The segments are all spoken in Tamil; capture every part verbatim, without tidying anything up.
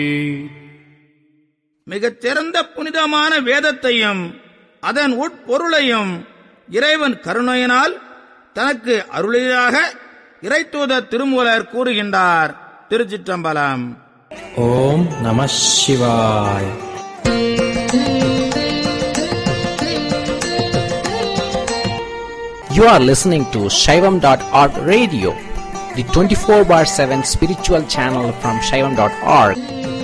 மிகச் சிறந்த புனிதமான வேதத்தையும் அதன் உட்பொருளையும் இறைவன் கருணையினால் தனக்கு அருளியாக இறைத்தூதர் திருமூலர் கூறுகின்றார். திருச்சிற்றம்பலம். ஓம் நம சிவாய. You are listening to Shaivam dot org radio, the twenty-four bar seven spiritual channel from Shaivam dot org.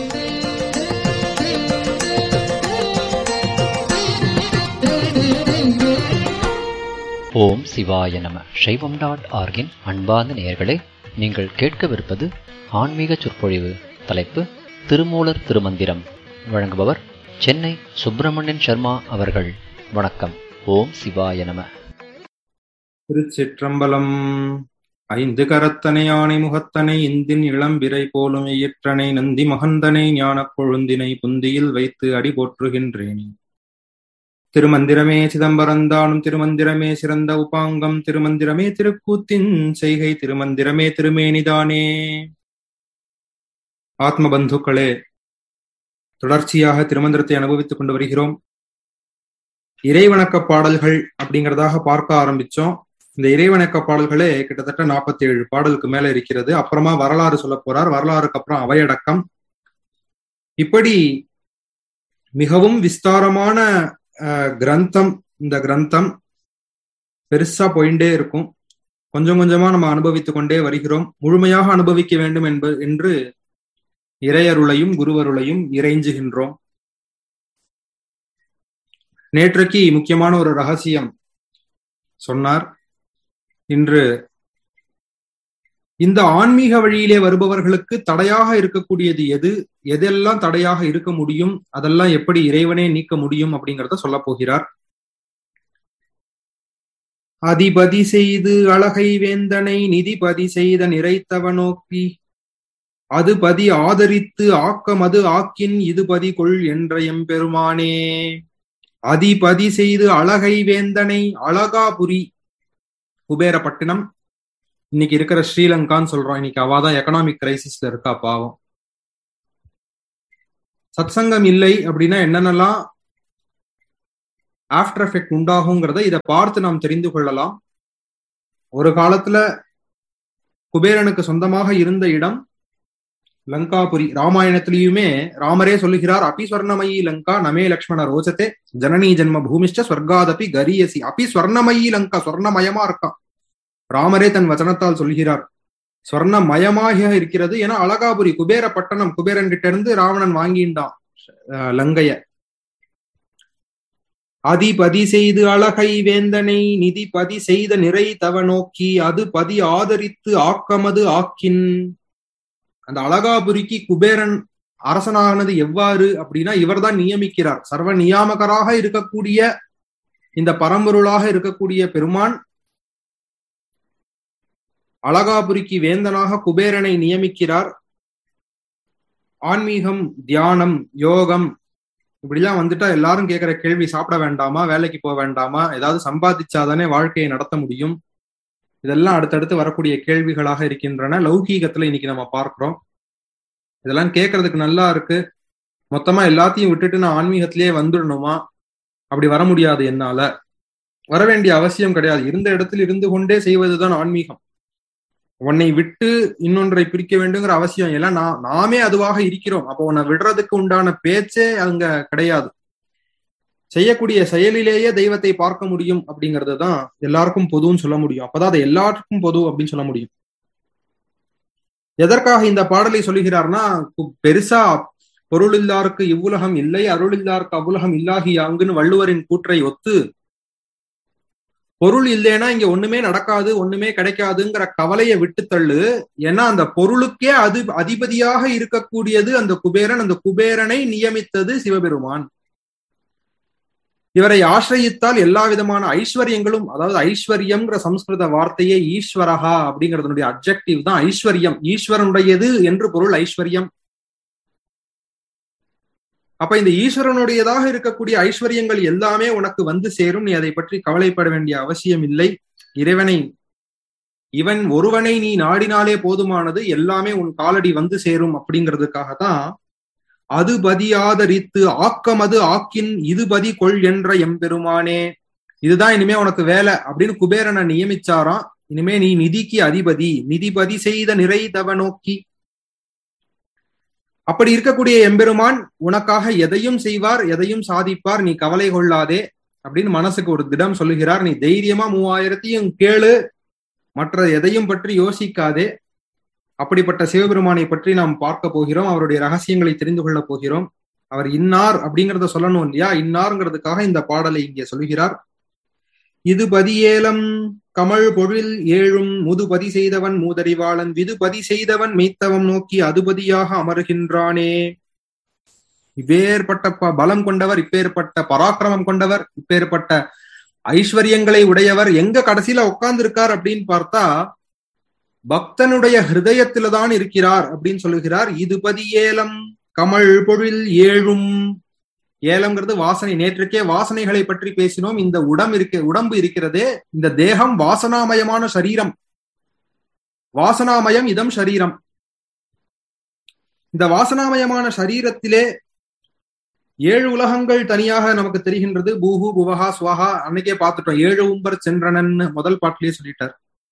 ஓம் சிவாய நம. சைவம் டாட் ஆர்கின் அன்பார்ந்த நேயர்களே, நீங்கள் கேட்கவிருப்பது ஆன்மீக சொற்பொழிவு. தலைப்பு திருமூலர் திருமந்திரம். வழங்குபவர் சென்னை சுப்பிரமணியன் சர்மா அவர்கள். வணக்கம். ஓம் சிவாய நம. திருச்சிற்றம்பலம். ஐந்து கரத்தனை ஆணை முகத்தனை இந்தின் இளம்பிரை போலும் இயற்றனை நந்தி மகந்தனை ஞானக் கொழுந்தினை புந்தியில் வைத்து அடி போற்றுகின்றேனே. திருமந்திரமே சிதம்பரந்தானும் திருமந்திரமே சிறந்த உபாங்கம் திருமந்திரமே திருக்கூத்தின் செய்கை திருமந்திரமே திருமேனிதானே. ஆத்ம பந்துக்களே, தொடர்ச்சியாக திருமந்திரத்தை அனுபவித்துக் கொண்டு வருகிறோம். இறைவணக்க பாடல்கள் அப்படிங்கிறதாக பார்க்க ஆரம்பிச்சோம். இந்த இறைவணக்க பாடல்களே கிட்டத்தட்ட நாற்பத்தி ஏழு பாடலுக்கு மேல இருக்கிறது. அப்புறமா வரலாறு சொல்ல போறார். வரலாறுக்கு அப்புறம் அவையடக்கம். இப்படி மிகவும் விஸ்தாரமான கிரந்தம். இந்த கிரந்தம் பெருசா போயிட்டே இருக்கும். கொஞ்சம் கொஞ்சமா நம்ம அனுபவித்துக் கொண்டே வருகிறோம். முழுமையாக அனுபவிக்க வேண்டும் என்பது என்று இறையருளையும் குருவருளையும் இறைஞ்சுகின்றோம். நேற்றைக்கு முக்கியமான ஒரு ரகசியம் சொன்னார். இன்று இந்த ஆன்மீக வழியிலே வருபவர்களுக்கு தடையாக இருக்கக்கூடியது எது, எதெல்லாம் தடையாக இருக்க முடியும், அதெல்லாம் எப்படி இறைவனே நீக்க முடியும் அப்படிங்கிறத சொல்ல போகிறார். அதிபதி செய்து அழகை வேந்தனை நிதிபதி செய்த நிறைத்தவ நோக்கி அது பதி ஆதரித்து ஆக்கம் அது ஆக்கின் இது பதி கொள் என்ற எம்பெருமானே. அதிபதி செய்து அழகை வேந்தனை, அழகாபுரி குபேரப்பட்டினம், இன்னைக்கு இருக்கிற ஸ்ரீலங்கான்னு சொல்றோம். இன்னைக்கு அவாதான் எக்கனாமிக் கிரைசிஸ்ல இருக்கா பாவம். சத்சங்கம் இல்லை அப்படின்னா என்னென்னலாம் ஆஃப்டர் எஃபெக்ட் உண்டாகுங்கிறத இதை பார்த்து நாம் தெரிந்து கொள்ளலாம். ஒரு காலத்துல குபேரனுக்கு சொந்தமாக இருந்த இடம் லங்காபுரி. ராமாயணத்திலயுமே ராமரே சொல்லுகிறார், அபி ஸ்வர்ணமயி லங்கா நமே லக்ஷ்மண ரோச்சதே ஜனனி ஜென்ம பூமிஷ்ட ஸ்வர்காதபி கரியசி. அபி ஸ்வர்ணமயி லங்கா, ஸ்வர்ணமயமா இருக்கான். ராமரே தன் வச்சனத்தால் சொல்கிறார், ஸ்வர்ணமயமாக இருக்கிறது. ஏன்னா அழகாபுரி குபேர பட்டணம், குபேரன் கிட்ட இருந்து ராவணன் வாங்கிண்டான் லங்கைய. அதிபதி செய்து அழகை வேந்தனை நிதிபதி செய்த நிறை தவ நோக்கி அது பதி ஆதரித்து ஆக்கமது ஆக்கின். அந்த அழகாபுரிக்கு குபேரன் அரசனானது எவ்வாறு அப்படின்னா இவர்தான் நியமிக்கிறார். சர்வ நியாமகராக இருக்கக்கூடிய இந்த பரம்பொருளாக இருக்கக்கூடிய பெருமான் அழகாபுரிக்கு வேந்தனாக குபேரனை நியமிக்கிறார். ஆன்மீகம், தியானம், யோகம் இப்படிலாம் வந்துட்டா எல்லாரும் கேட்கிற கேள்வி, சாப்பிட வேண்டாமா, வேலைக்கு போக வேண்டாமா, ஏதாவது சம்பாதிச்சாதானே வாழ்க்கையை நடத்த முடியும், இதெல்லாம் அடுத்தடுத்து வரக்கூடிய கேள்விகளாக இருக்கின்றன. லௌகீகத்துல இன்னைக்கு நம்ம பார்க்கிறோம். இதெல்லாம் கேட்கறதுக்கு நல்லா இருக்கு. மொத்தமா எல்லாத்தையும் விட்டுட்டு நான் ஆன்மீகத்திலேயே வந்துடணுமா? அப்படி வர முடியாது. என்னால வர வேண்டிய அவசியம் கிடையாது. இருந்த இடத்தில் இருந்து கொண்டே செய்வதுதான் ஆன்மீகம். உன்னை விட்டு இன்னொன்றை பிரிக்க வேண்டுங்கிற அவசியம் இல்லை. நான் நாமே அதுவாக இருக்கிறோம். அப்போ உன்னை விடுறதுக்கு உண்டான பேச்சே அங்க கிடையாது. செய்யக்கூடிய செயலிலேயே தெய்வத்தை பார்க்க முடியும் அப்படிங்கிறது தான் எல்லாருக்கும் பொதுன்னு சொல்ல முடியும். அப்பதான் அதை எல்லாருக்கும் பொது அப்படின்னு சொல்ல முடியும். எதற்காக இந்த பாடலை சொல்லுகிறார்னா, பெருசா பொருள் இல்லாருக்கு இவ்வுலகம் இல்லை, அருள் இல்லாருக்கு அவ்வுலகம் இல்லாகி யாங்குன்னு வள்ளுவரின் கூற்றை ஒத்து, பொருள் இல்லைன்னா இங்க ஒண்ணுமே நடக்காது, ஒண்ணுமே கிடைக்காதுங்கிற கவலையை விட்டு தள்ளு. ஏன்னா அந்த பொருளுக்கே அது அதிபதியாக இருக்கக்கூடியது அந்த குபேரன். அந்த குபேரனை நியமித்தது சிவபெருமான். இவரை ஆசிரயித்தால் எல்லா விதமான ஐஸ்வர்யங்களும், அதாவது ஐஸ்வர்யம்ங்கிற சம்ஸ்கிருத வார்த்தையே ஈஸ்வரஹா அப்படிங்கிறதுனுடைய அப்ஜெக்டிவ் தான் ஐஸ்வர்யம். ஈஸ்வரனுடையது என்று பொருள் ஐஸ்வர்யம். அப்ப இந்த ஈஸ்வரனுடையதாக இருக்கக்கூடிய ஐஸ்வர்யங்கள் எல்லாமே உனக்கு வந்து சேரும். நீ அதை பற்றி கவலைப்பட வேண்டிய அவசியம் இல்லை. இறைவனை, இவன் ஒருவனை நீ நாடினாலே போதுமானது, எல்லாமே உன் காலடி வந்து சேரும் அப்படிங்கிறதுக்காகத்தான் அது பதியாதரித்து ஆக்கமது ஆக்கின் இது பதி கொள் என்ற எம்பெருமானே. இதுதான் இனிமே உனக்கு வேலை அப்படின்னு குபேரனை நியமிச்சாராம். இனிமே நீ நிதிக்கு அதிபதி, நிதிபதி செய்த நிறைதவ நோக்கி. அப்படி இருக்கக்கூடிய எம்பெருமான் உனக்காக எதையும் செய்வார், எதையும் சாதிப்பார், நீ கவலை கொள்ளாதே அப்படின்னு மனசுக்கு ஒரு திடம் சொல்லுகிறார். நீ தைரியமா மூவாயிரத்தையும் கேளு, மற்ற எதையும் பற்றி யோசிக்காதே. அப்படிப்பட்ட சிவபெருமானை பற்றி நாம் பார்க்க போகிறோம். அவருடைய ரகசியங்களை தெரிந்து கொள்ள போகிறோம். அவர் இன்னார் அப்படிங்கிறத சொல்லணும் இல்லையா? இன்னார்ங்கிறதுக்காக இந்த பாடலை இங்கே சொல்கிறார். இது பதியேலம் கமல் பொழில் ஏழும் முதுபதி செய்தவன் மூதறிவாளன் விதுபதி செய்தவன் மெய்த்தவம் நோக்கி அதுபதியாக அமருகின்றானே. இப்பேற்பட்ட பலம் கொண்டவர், இப்பேற்பட்ட பராக்கிரமம் கொண்டவர், இப்பேற்பட்ட ஐஸ்வர்யங்களை உடையவர் எங்க கடைசியில உட்கார்ந்து இருக்கார் அப்படின்னு பார்த்தா பக்தனுடைய ஹிருதயத்தில்தான் இருக்கிறார் அப்படின்னு சொல்லுகிறார். இது பதியேலம் கமல் பொழில் ஏழும். ஏலம்ங்கிறது வாசனை. நேற்றுக்கே வாசனைகளை பற்றி பேசினோம். இந்த உடம் இருக்க உடம்பு இருக்கிறதே, இந்த தேகம் வாசனாமயமான சரீரம். வாசனாமயம் இதம் சரீரம். இந்த வாசனாமயமான சரீரத்திலே ஏழு உலகங்கள் தனியாக நமக்கு தெரிகின்றது. பூஹு புவஹா ஸ்வாஹா அன்னைக்கே பார்த்துட்டோம். ஏழு உம்பர் சென்றனன் முதல் பாட்டிலேயே சொல்லிட்டார்.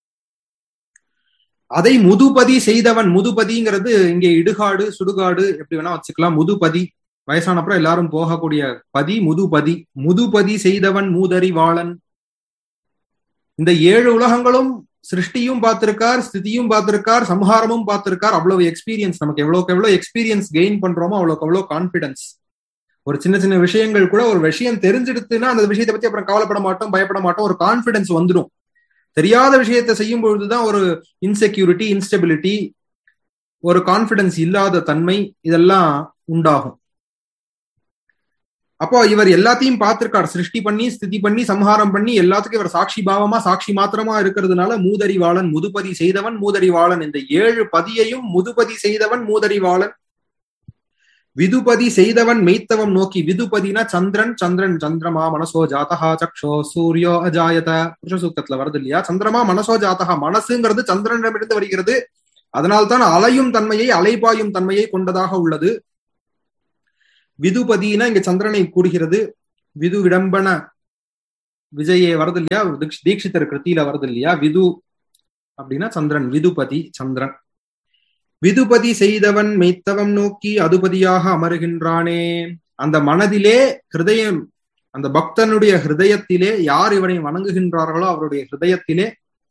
அதை முதுபதி செய்தவன். முதுபதிங்கிறது இங்கே இடுகாடு சுடுகாடு எப்படி வேணா வச்சுக்கலாம். முதுபதி வயசானப்புறம் எல்லாரும் போகக்கூடிய பதி முதுபதி. முதுபதி செய்தவன் மூதறிவாளன். இந்த ஏழு உலகங்களும் சிருஷ்டியும் பார்த்திருக்கார், ஸ்திதியும் பார்த்திருக்கார், சம்ஹாரமும் பார்த்திருக்கார். அவ்வளவு எக்ஸ்பீரியன்ஸ். நமக்கு எவ்வளவுக்கு எவ்வளவு எக்ஸ்பீரியன்ஸ் கெயின் பண்றோமோ அவ்வளவுக்கு எவ்வளவு கான்பிடன்ஸ். ஒரு சின்ன சின்ன விஷயங்கள் கூட ஒரு விஷயம் தெரிஞ்சிடுத்துன்னா அந்த விஷயத்தை பத்தி அப்புறம் கவலைப்பட மாட்டோம், பயப்பட மாட்டோம். ஒரு கான்பிடன்ஸ் வந்துடும். தெரியாத விஷயத்தை செய்யும் பொழுதுதான் ஒரு இன்செக்யூரிட்டி, இன்ஸ்டெபிலிட்டி, ஒரு கான்பிடன்ஸ் இல்லாத தன்மை இதெல்லாம் உண்டாகும். அப்போ இவர் எல்லாத்தையும் பார்த்திருக்கார். சிருஷ்டி பண்ணி ஸ்திதி பண்ணி சம்ஹாரம் பண்ணி எல்லாத்துக்கும் இவர் சாட்சி பாவமா சாட்சி மாத்திரமா இருக்கிறதுனால மூதறிவாளன். முதுபதி செய்தவன் மூதறிவாளன். இந்த ஏழு பதியையும் முதுபதி செய்தவன் மூதறிவாளன். விதுபதி செய்தவன் மெய்த்தவம் நோக்கி. விதுபதினா சந்திரன். சந்திரன் சந்திரமா மனசோ ஜாதகா சக்ஷோ சூரியோ அஜாயத புருஷ சூக்தத்துல வருது இல்லையா? சந்திரமா மனசோ ஜாதகா. மனசுங்கிறது சந்திரனிடமிருந்து வருகிறது. அதனால்தான் அலையும் தன்மையை அலைபாயும் தன்மையை கொண்டதாக உள்ளது. விதுபதினா இங்க சந்திரனை கூடுகிறது. விது விடம்பன விஜயே வருது இல்லையா? தீட்சிதர் கிருத்தியில வருது இல்லையா? விது அப்படின்னா சந்திரன். விதுபதி சந்திரன். விதுபதி செய்தவன் மெய்த்தவம் நோக்கி அதுபதியாக அமருகின்றானே. அந்த மனதிலே ஹிருதயம், அந்த பக்தனுடைய ஹிருதயத்திலே யார் இவனை வணங்குகின்றார்களோ அவருடைய ஹிருதயத்திலே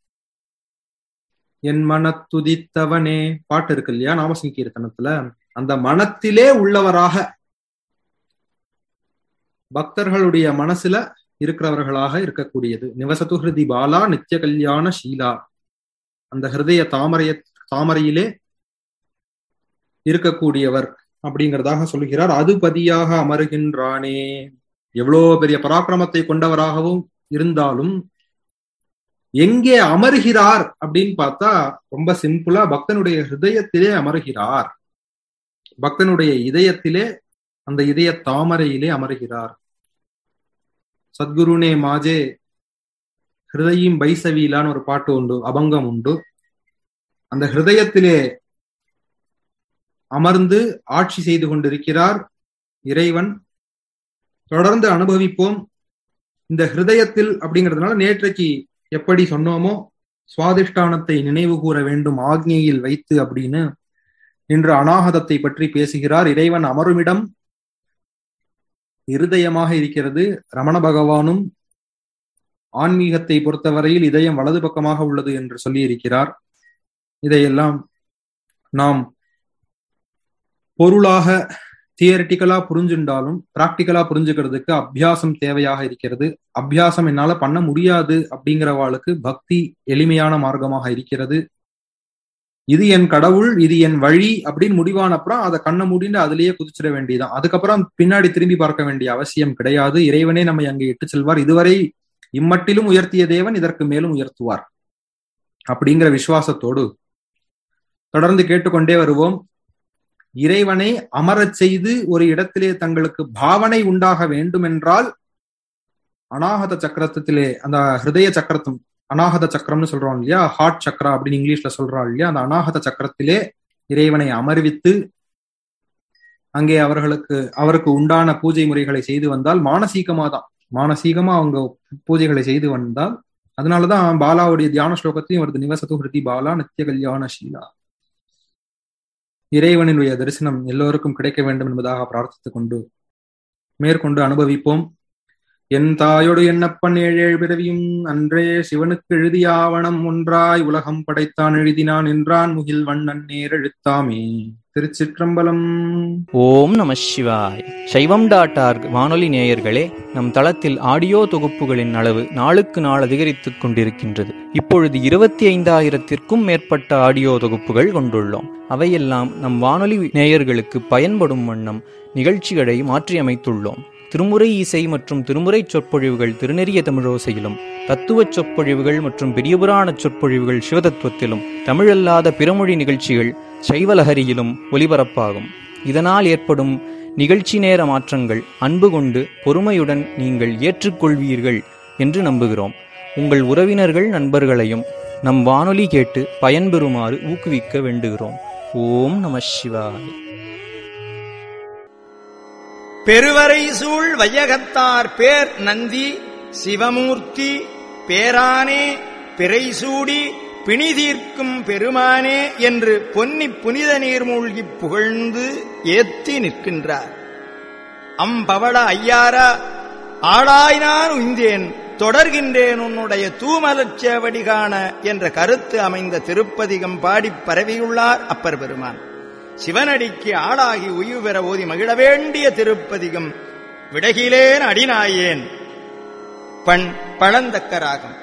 என் மனத்துதித்தவனே பாட்டு இருக்கு இல்லையா நாமசங்கீர்த்தனத்துல, அந்த மனத்திலே உள்ளவராக பக்தர்களுடைய மனசுல இருக்கிறவர்களாக இருக்கக்கூடியது. நிவசத்து ஹிருதி பாலா நித்திய கல்யாண ஷீலா. அந்த ஹிருதய தாமரைய தாமரையிலே இருக்கக்கூடியவர் அப்படிங்கிறதாக சொல்லுகிறார். அதுபதியாக அமருகின்றானே. எவ்வளோ பெரிய பராக்கிரமத்தை கொண்டவராகவும் இருந்தாலும் எங்கே அமருகிறார் அப்படின்னு பார்த்தா ரொம்ப சிம்பிளா பக்தனுடைய ஹிருதயத்திலே அமருகிறார். பக்தனுடைய இதயத்திலே, அந்த இதய தாமரையிலே அமருகிறார். சத்குருனே மாஜே ஹிருதயம் பைசவீலான்னு ஒரு பாட்டு உண்டு, அபங்கம் உண்டு. அந்த ஹிருதயத்திலே அமர்ந்து ஆட்சி செய்து கொண்டிருக்கிறார் இறைவன். தொடர்ந்து அனுபவிப்போம். இந்த ஹிருதயத்தில் அப்படிங்கிறதுனால நேற்றைக்கு எப்படி சொன்னோமோ சுவாதிஷ்டானத்தை நினைவு கூற வேண்டும் ஆக்ஞையில் வைத்து அப்படின்னு இன்று அநாகதத்தை பற்றி பேசுகிறார். இறைவன் அமருமிடம் இருதயமாக இருக்கிறது. ரமண பகவானும் ஆன்மீகத்தை பொறுத்தவரையில் இதயம் வலது பக்கமாக உள்ளது என்று சொல்லி இருக்கிறார். இதையெல்லாம் நாம் பொருளாக தியரிட்டிக்கலா புரிஞ்சுண்டாலும் பிராக்டிக்கலா புரிஞ்சுக்கிறதுக்கு அபியாசம் தேவையாக இருக்கிறது. அபியாசம் என்னால பண்ண முடியாது அப்படிங்கிறவாளுக்கு பக்தி எளிமையான மார்க்கமாக இருக்கிறது. இது என் கடவுள், இது என் வழி அப்படின்னு முடிவான அப்புறம் அதை கண்ணை மூடிண்டு அதுலயே குதிச்சிட வேண்டியதான். அதுக்கப்புறம் பின்னாடி திரும்பி பார்க்க வேண்டிய அவசியம் கிடையாது. இறைவனே நம்மை அங்கே இட்டு செல்வார். இதுவரை இம்மட்டிலும் உயர்த்திய தேவன் இதற்கு மேலும் உயர்த்துவார் அப்படிங்கிற விசுவாசத்தோடு தொடர்ந்து கேட்டுக்கொண்டே வருவோம். இறைவனை அமரச் செய்து ஒரு இடத்திலே தங்களுக்கு பாவனை உண்டாக வேண்டும் என்றால் அநாகத சக்கரத்திலே, அந்த ஹிருதய சக்கரத்தும் அநாகத சக்கரம்னு சொல்றோம் இல்லையா, ஹார்ட் சக்கரா அப்படின்னு இங்கிலீஷ்ல சொல்றோம் இல்லையா, அந்த அநாகத சக்கரத்திலே இறைவனை அமர்வித்து அங்கே அவர்களுக்கு அவருக்கு உண்டான பூஜை முறைகளை செய்து வந்தால் மானசீகமா தான் மானசீகமா அவங்க பூஜைகளை செய்து வந்தால், அதனாலதான் பாலாவுடைய தியான ஸ்லோகத்தையும் வருது, நிவசத்து ஹிருதி பாலா நித்திய கல்யாண ஷீலா. இறைவனுடைய தரிசனம் எல்லோருக்கும் கிடைக்க வேண்டும் என்பதாக பிரார்த்தித்துக் கொண்டு மேற்கொண்டு அனுபவிப்போம். என் தாயோடு என்னப்பன் ஏழேழு பிறவியும் அன்றே சிவனுக்கு எழுதிய ஆவணம் ஒன்றாய் உலகம் படைத்தான் எழுதினான் என்றான் முகில் வண்ணன் நேர் எழுத்தாமே. திருச்சிற்றம்பலம். ஓம் நம சிவாய். சைவம் டாட் ஆர்க் வானொலி நேயர்களே, நம் தளத்தில் ஆடியோ தொகுப்புகளின் அளவு நாளுக்கு நாள் அதிகரித்துக் கொண்டிருக்கின்றது. இப்பொழுது இருபத்தி ஐந்தாயிரத்திற்கும் மேற்பட்ட ஆடியோ தொகுப்புகள் கொண்டுள்ளோம். அவையெல்லாம் நம் வானொலி நேயர்களுக்கு பயன்படும் வண்ணம் நிகழ்ச்சிகளை மாற்றியமைத்துள்ளோம். திருமுறை இசை மற்றும் திருமுறை சொற்பொழிவுகள் திருநெறிய தமிழோசையிலும், தத்துவச் சொற்பொழிவுகள் மற்றும் பெரியபுராண சொற்பொழிவுகள் சிவதத்துவத்திலும், தமிழல்லாத பிறமொழி நிகழ்ச்சிகள் சைவலஹரியிலும் ஒலிபரப்பாகும். இதனால் ஏற்படும் நிகழ்ச்சி நேர மாற்றங்கள் அன்பு கொண்டு பொறுமையுடன் நீங்கள் ஏற்றுக்கொள்வீர்கள் என்று நம்புகிறோம். உங்கள் உறவினர்கள் நண்பர்களையும் நம் வானொலி கேட்டு பயன்பெறுமாறு ஊக்குவிக்க வேண்டுகிறோம். ஓம் நம சிவாய். பெருவரை சூழ் வையகத்தார் பேர் நந்தி சிவமூர்த்தி பேரானே பிறைசூடி பிணிதீர்க்கும் பெருமானே என்று பொன்னி புனித நீர் மூழ்கிப் புகழ்ந்து ஏத்தி நிற்கின்றார். அம்பவள ஐயாரா, ஆளாய்னான் உய்ந்தேன் தொடர்கின்றேன் உன்னுடைய தூமலச்சேவடி காண என்ற கருத்து அமைந்த திருப்பதிகம் பாடிப் பரவியுள்ளார் அப்பர் பெருமான். சிவனடிக்கு ஆளாகி உய்வு பெற ஓதி மகிழ வேண்டிய திருப்பதிகம் விடகிலேன் அடிநாயேன். பண் பழந்தக்கராகம்.